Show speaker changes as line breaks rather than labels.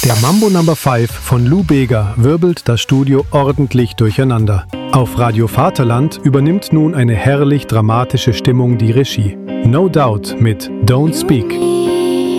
Der Mambo No. 5 von Lou Bega wirbelt das Studio ordentlich durcheinander. Auf Radio Vaterland übernimmt nun eine herrlich dramatische Stimmung die Regie. No Doubt mit Don't Speak.